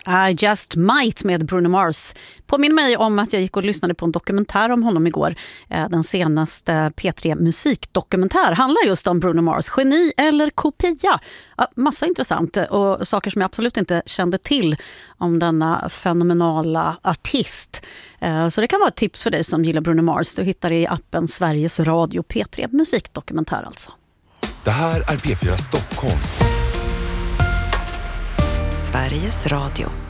I Just Might med Bruno Mars. Påminner mig om att jag gick och lyssnade på en dokumentär om honom igår. Den senaste P3 musikdokumentär handlar just om Bruno Mars. Geni eller kopia? Massa intressant och saker som jag absolut inte kände till om denna fenomenala artist. Så det kan vara ett tips för dig som gillar Bruno Mars. Du hittar det i appen Sveriges Radio P3 musikdokumentär alltså. Det här är P4 Stockholm. Sveriges Radio.